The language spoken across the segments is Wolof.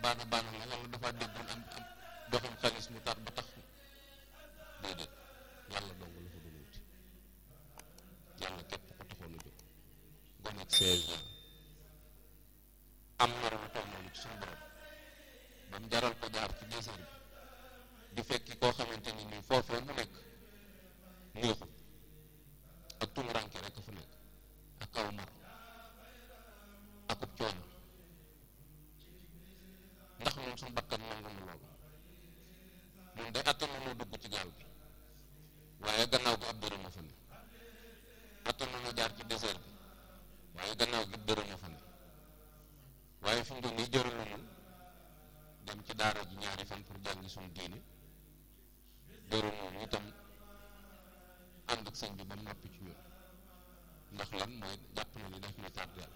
baana baana la wala dafa déggoon am doxam xaalis mu tar ba tax déedéet yàlla dong la fa doon wuti yàlla képp ko taxoon a jóg gone ak 16 ans am na lu toll noonu ci suñu borom ba mu jaral ko jaar ci désert bi di fekki koo xamante ni nii foofee mu nekk néexul ak tumuranke rek a fa nekk ak aw mar akub coono ndax moom suñu bakkan nangu na loolu moom day attan na dugg ci gaal gi waaye gannaaw gi ab dërëm a fa ne attan na jaar ci désert bi waaye gannaaw gi dërëm a fa ne waaye fi mu doon nii jëraluñu dem ci daara ji ñaari fan pour jàngi suñu diine jëraluñu itam ànd ak sëñ bi ba mu noppi ci ñun ndax lan mooy jàpp na ni daf ñuy tardeel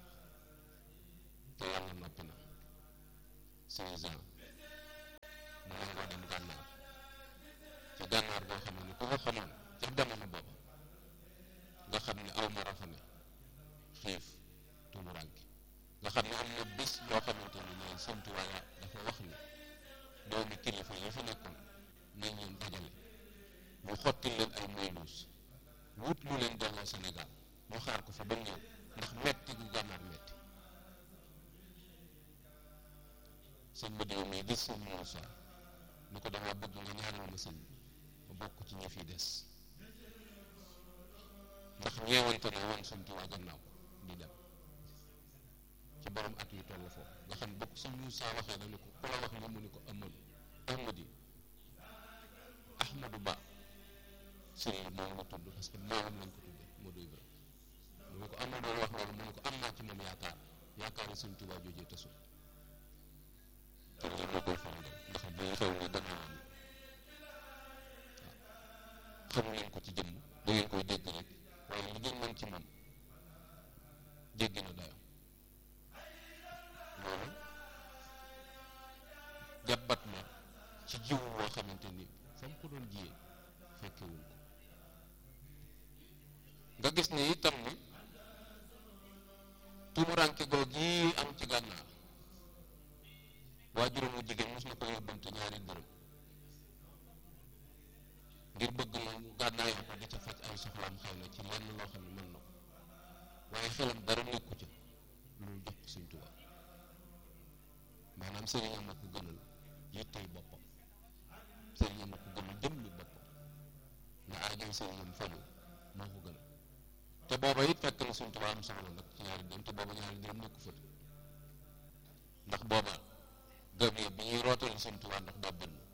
te yàlla noppi na 16 ans mu nangoo dem gànnaar ca gànnaar boo xam ne ku ko xamoon ca jamono booba nga xam ne aw mara fa ne xiif tumuraanke nga xam ne am na bés yoo xamante ni mooy Sëñ Tuubaa dafa wax ni doomi kilifa yi fi nekkoon nañ leen dajale ñu xottil leen ay moyluus wut lu leen delloo Sénégal ñu xaar ko fa ba ñëw ndax metti gu gànnaar metti sëñ ba diw mii gis sëñ Muusaa ni ko dama bëgg nga ñaanal ma sëñ ma bokk ci ñi fi des ndax ñeewante na woon Sëñ Tuubaa gannaaw di dem ci borom at yu toll foofu nga xam bokk sëñ Muusaa waxee na ni ko ku la wax li mu ni ko Ahmadu Ba sëriñ moom la tudd parce que maamam lañ ko tuddee Modou Ibrahima mu ne ko Amadou wax loolu mu ne ko am naa ci moom yaakaar Sëñ Tuubaa joojee tasul te lii moo koy firndeel ndax bii xew ni dana am waaw xamu leen ko ci jëmm da ngeen koy dégg rek waaye li ngeen mën ci moom jéggi na dayo loolu jàbbat ma ci jiw woo xamante ni fa mu ko doon jiyee fekkewul ko nga gis ne itam ni tumuranke googu yi am ci gànnaar waajuram mu jigéen mos na ko yóbbante ñaari dërëm ngir bëgg na gànnaayoo ko di ca faj ay soxlaam xëy na ci lenn loo xam ne mën na ko waaye xelam dara nekku ca loolu jox ko Sëñ Tuubaa maanaam sëriñam a ko gënal yittey boppam sëriñam a ko gënal jëmmi boppam nga aajoy sëriñam faju moo ko gënal te booba it fekk na Sëñ Tuubaa am soxla nag ci ñaari dërëm te booba ñaari dërëm nekku fa ndax booba gëm yi bi ñuy rootali Sëñ Tuubaa ndax daa bënn